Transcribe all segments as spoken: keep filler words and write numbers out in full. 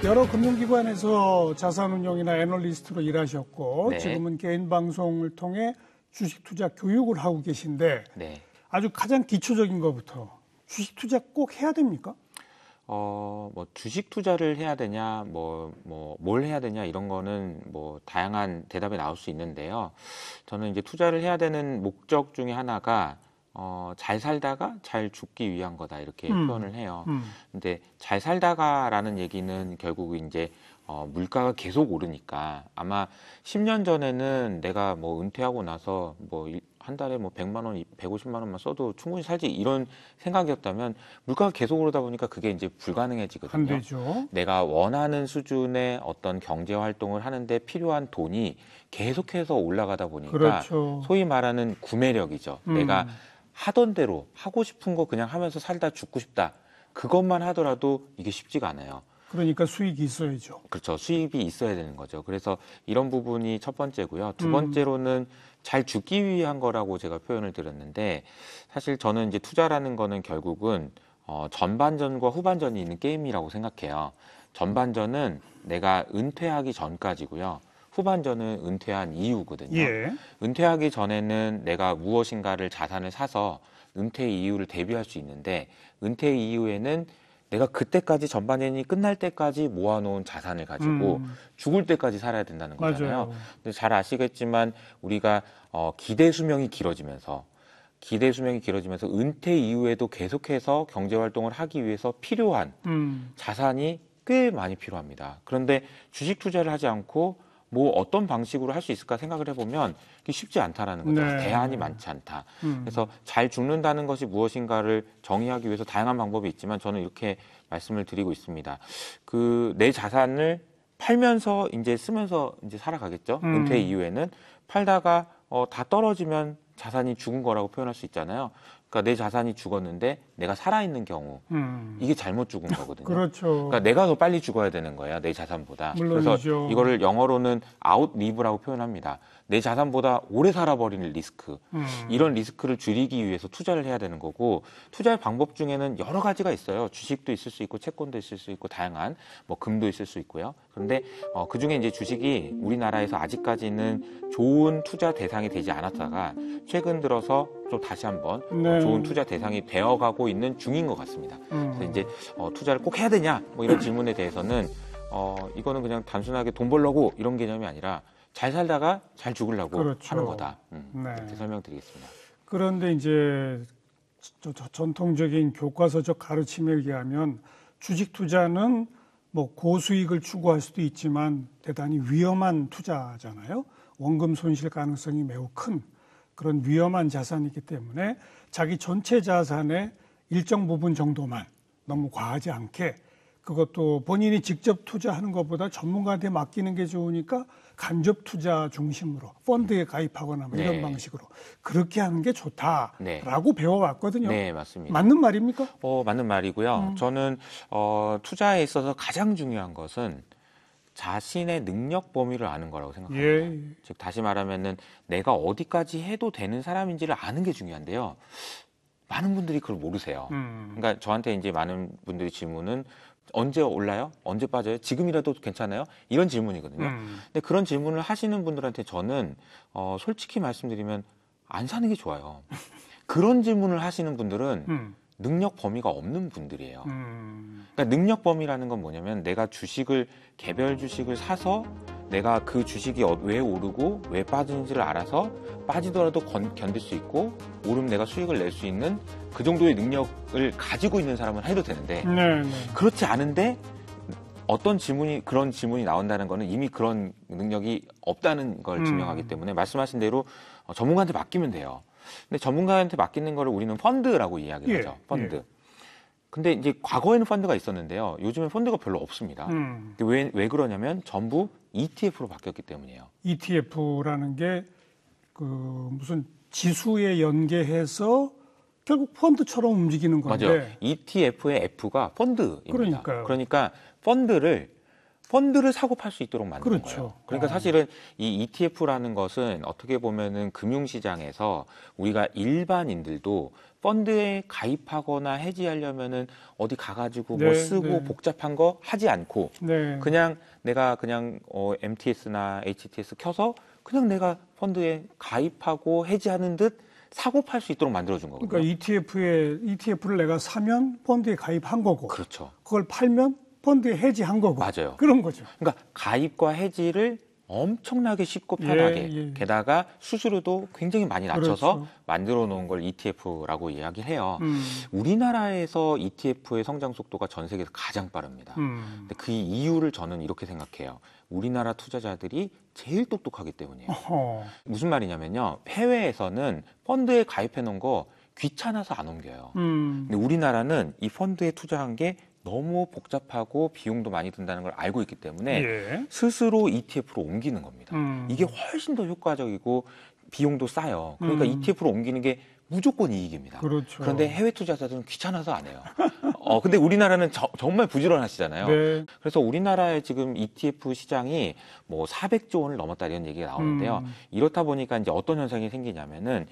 여러 금융기관에서 자산운용이나 애널리스트로 일하셨고 네. 지금은 개인 방송을 통해 주식 투자 교육을 하고 계신데 네. 아주 가장 기초적인 것부터 주식 투자 꼭 해야 됩니까? 어, 뭐 주식 투자를 해야 되냐, 뭐, 뭐, 뭘 해야 되냐 이런 거는 뭐 다양한 대답이 나올 수 있는데요. 저는 이제 투자를 해야 되는 목적 중에 하나가 어, 잘 살다가 잘 죽기 위한 거다 이렇게 음. 표현을 해요. 음. 근데 잘 살다가라는 얘기는 결국 이제 어, 물가가 계속 오르니까 아마 십 년 전에는 내가 뭐 은퇴하고 나서 뭐 한 달에 뭐 백만 원, 백오십만 원만 써도 충분히 살지 이런 생각이었다면 물가가 계속 오르다 보니까 그게 이제 불가능해지거든요. 안 되죠. 내가 원하는 수준의 어떤 경제 활동을 하는데 필요한 돈이 계속해서 올라가다 보니까 그렇죠. 소위 말하는 구매력이죠. 음. 내가 하던 대로 하고 싶은 거 그냥 하면서 살다 죽고 싶다. 그것만 하더라도 이게 쉽지가 않아요. 그러니까 수익이 있어야죠. 그렇죠. 수입이 있어야 되는 거죠. 그래서 이런 부분이 첫 번째고요. 두 음. 번째로는 잘 죽기 위한 거라고 제가 표현을 드렸는데 사실 저는 이제 투자라는 거는 결국은 어, 전반전과 후반전이 있는 게임이라고 생각해요. 전반전은 내가 은퇴하기 전까지고요. 후반전은 은퇴한 이후거든요. 예. 은퇴하기 전에는 내가 무엇인가를 자산을 사서 은퇴 이후를 대비할 수 있는데 은퇴 이후에는 내가 그때까지 전반전이 끝날 때까지 모아놓은 자산을 가지고 음. 죽을 때까지 살아야 된다는 거잖아요. 맞아요. 근데 잘 아시겠지만 우리가 어, 기대 수명이 길어지면서 기대 수명이 길어지면서 은퇴 이후에도 계속해서 경제 활동을 하기 위해서 필요한 음. 자산이 꽤 많이 필요합니다. 그런데 주식 투자를 하지 않고 뭐 어떤 방식으로 할 수 있을까 생각을 해보면 그게 쉽지 않다라는 거죠. 네. 대안이 많지 않다. 음. 그래서 잘 죽는다는 것이 무엇인가를 정의하기 위해서 다양한 방법이 있지만 저는 이렇게 말씀을 드리고 있습니다. 그 내 자산을 팔면서 이제 쓰면서 이제 살아가겠죠. 음. 은퇴 이후에는 팔다가 어, 다 떨어지면 자산이 죽은 거라고 표현할 수 있잖아요. 그러니까 내 자산이 죽었는데 내가 살아있는 경우 음. 이게 잘못 죽은 거거든요. 그렇죠. 그러니까 내가 더 빨리 죽어야 되는 거야, 내 자산보다. 물론이죠. 그래서 이거를 영어로는 아웃리브라고 표현합니다. 내 자산보다 오래 살아버리는 리스크. 음. 이런 리스크를 줄이기 위해서 투자를 해야 되는 거고 투자의 방법 중에는 여러 가지가 있어요. 주식도 있을 수 있고 채권도 있을 수 있고 다양한 뭐 금도 있을 수 있고요. 그런데 어, 그중에 이제 주식이 우리나라에서 아직까지는 좋은 투자 대상이 되지 않았다가 최근 들어서 좀 다시 한번 네. 어, 좋은 투자 대상이 되어가고 있는 중인 것 같습니다. 음. 그래서 이제 어, 투자를 꼭 해야 되냐 뭐 이런 질문에 대해서는 어, 이거는 그냥 단순하게 돈 벌려고 이런 개념이 아니라 잘 살다가 잘 죽으려고 그렇죠. 하는 거다. 음, 네. 이렇게 설명드리겠습니다. 그런데 이제 저, 저, 전통적인 교과서적 가르침에 의하면 주식 투자는 뭐 고수익을 추구할 수도 있지만 대단히 위험한 투자잖아요. 원금 손실 가능성이 매우 큰 그런 위험한 자산이기 때문에 자기 전체 자산의 일정 부분 정도만 너무 과하지 않게 그것도 본인이 직접 투자하는 것보다 전문가한테 맡기는 게 좋으니까 간접 투자 중심으로 펀드에 가입하거나 뭐 이런 네. 방식으로 그렇게 하는 게 좋다라고 네. 배워왔거든요. 네, 맞습니다. 맞는 말입니까? 어, 맞는 말이고요. 음. 저는 어, 투자에 있어서 가장 중요한 것은 자신의 능력 범위를 아는 거라고 생각합니다. 예. 즉 다시 말하면은 내가 어디까지 해도 되는 사람인지를 아는 게 중요한데요. 많은 분들이 그걸 모르세요. 음. 그러니까 저한테 이제 많은 분들이 질문은 언제 올라요? 언제 빠져요? 지금이라도 괜찮아요? 이런 질문이거든요. 음. 근데 그런 질문을 하시는 분들한테 저는 어, 솔직히 말씀드리면 안 사는 게 좋아요. 그런 질문을 하시는 분들은 음. 능력 범위가 없는 분들이에요. 음. 그러니까 능력 범위라는 건 뭐냐면 내가 주식을 개별 주식을 사서 내가 그 주식이 왜 오르고 왜 빠지는지를 알아서 빠지더라도 건, 견딜 수 있고 오르면 내가 수익을 낼 수 있는 그 정도의 능력을 가지고 있는 사람은 해도 되는데 네, 네. 그렇지 않은데 어떤 질문이 그런 질문이 나온다는 거는 이미 그런 능력이 없다는 걸 증명하기 음. 때문에 말씀하신 대로 전문가한테 맡기면 돼요. 근데 전문가한테 맡기는 거를 우리는 펀드라고 이야기를 예, 하죠. 펀드. 예. 근데 이제 과거에는 펀드가 있었는데요. 요즘엔 펀드가 별로 없습니다. 음. 왜, 왜 그러냐면 전부 이티에프로 바뀌었기 때문이에요. 이티에프라는 게 그 무슨 지수에 연계해서 결국 펀드처럼 움직이는 건데. 맞아요. 이티에프의 F가 펀드입니다. 그러니까요. 그러니까 펀드를 펀드를 사고 팔 수 있도록 만든 그렇죠. 거예요. 그러니까 어. 사실은 이 이티에프라는 것은 어떻게 보면은 금융시장에서 우리가 일반인들도 펀드에 가입하거나 해지하려면은 어디 가가지고 뭐 네, 쓰고 네. 복잡한 거 하지 않고 네. 그냥 내가 그냥 어, 엠티에스나 에이치티에스 켜서 그냥 내가 펀드에 가입하고 해지하는 듯 사고 팔 수 있도록 만들어준 거거든요. 그러니까 이티에프에 이티에프를 내가 사면 펀드에 가입한 거고, 그렇죠. 그걸 팔면 펀드에 해지한 거고, 맞아요. 그런 거죠. 그러니까 가입과 해지를 엄청나게 쉽고 편하게 예, 예. 게다가 수수료도 굉장히 많이 낮춰서 그렇죠. 만들어 놓은 걸 이티에프라고 이야기해요. 음, 우리나라에서 이티에프의 성장 속도가 전 세계에서 가장 빠릅니다. 음. 근데 그 이유를 저는 이렇게 생각해요. 우리나라 투자자들이 제일 똑똑하기 때문이에요. 어허. 무슨 말이냐면요. 해외에서는 펀드에 가입해 놓은 거 귀찮아서 안 옮겨요. 음, 근데 우리나라는 이 펀드에 투자한 게 너무 복잡하고 비용도 많이 든다는 걸 알고 있기 때문에 예. 스스로 이티에프로 옮기는 겁니다. 음. 이게 훨씬 더 효과적이고 비용도 싸요. 그러니까 음. 이티에프로 옮기는 게 무조건 이익입니다. 그렇죠. 그런데 해외 투자자들은 귀찮아서 안 해요. 어, 근데 우리나라는 저- 정말 부지런하시잖아요. 네. 그래서 우리나라의 지금 이티에프 시장이 뭐 사백조 원을 넘었다 이런 얘기가 나오는데요. 음. 이렇다 보니까 이제 어떤 현상이 생기냐면은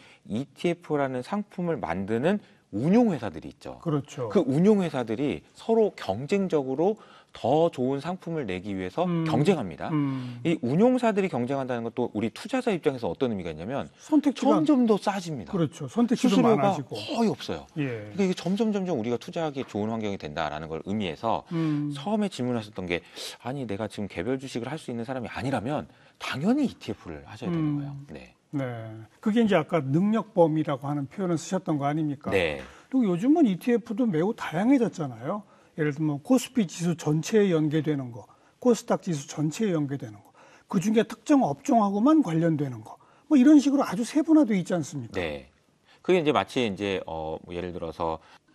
이티에프라는 상품을 만드는 운용회사들이 있죠. 그렇죠. 그 운용회사들이 서로 경쟁적으로 더 좋은 상품을 내기 위해서 음. 경쟁합니다. 음. 이 운용사들이 경쟁한다는 것도 우리 투자자 입장에서 어떤 의미가 있냐면 선택지가 점점 더 싸집니다. 그렇죠. 선택지도 수수료가 많아지고. 거의 없어요. 예. 그러니까 이게 점점 점점 우리가 투자하기 좋은 환경이 된다라는 걸 의미해서 음. 처음에 질문하셨던 게 아니 내가 지금 개별 주식을 할 수 있는 사람이 아니라면 당연히 이티에프를 하셔야 되는 음. 거예요. 네. 네. 그게 이제 아까 능력범위라고 하는 표현을 쓰셨던 거 아닙니까? 네. 그리고 요즘은 이티에프도 매우 다양해졌잖아요. 예를 들면 코스피 지수 전체에 연계되는 거, 코스닥 지수 전체에 연계되는 거, 그 중에 특정 업종하고만 관련되는 거, 뭐 이런 식으로 아주 세분화돼 있지 않습니까? 네. 그게 이제 마치 이제 어, 뭐 예를 들어서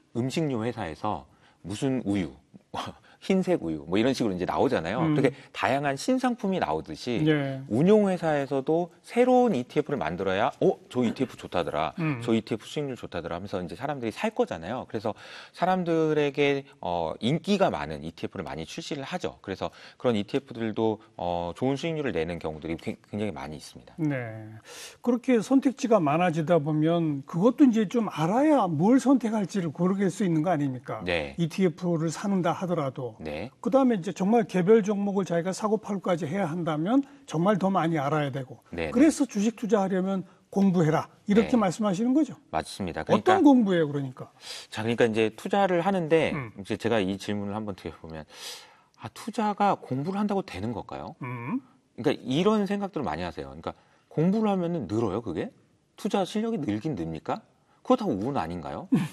음식료 회사에서 무슨 우유, 흰색 우유, 뭐 이런 식으로 이제 나오잖아요. 음. 그렇게 다양한 신상품이 나오듯이 네. 운용회사에서도 새로운 이티에프를 만들어야, 어, 저 이티에프 좋다더라. 음. 저 이티에프 수익률 좋다더라 하면서 이제 사람들이 살 거잖아요. 그래서 사람들에게 어, 인기가 많은 이티에프를 많이 출시를 하죠. 그래서 그런 이티에프들도 어, 좋은 수익률을 내는 경우들이 굉- 굉장히 많이 있습니다. 네. 그렇게 선택지가 많아지다 보면 그것도 이제 좀 알아야 뭘 선택할지를 고르게 수 있는 거 아닙니까? 네. 이티에프를 사는다 하더라도. 네. 그 다음에 이제 정말 개별 종목을 자기가 사고 팔고까지 해야 한다면 정말 더 많이 알아야 되고. 네, 그래서 주식 투자하려면 공부해라. 이렇게 네. 말씀하시는 거죠. 맞습니다. 그러니까 어떤 공부예요, 그러니까? 자, 그러니까 이제 투자를 하는데 음. 이제 제가 이 질문을 한번 드려보면 아, 투자가 공부를 한다고 되는 걸까요? 음. 그러니까 이런 생각들을 많이 하세요. 그러니까 공부를 하면은 늘어요, 그게? 투자 실력이 늘긴 늡니까? 그거 다 운 아닌가요?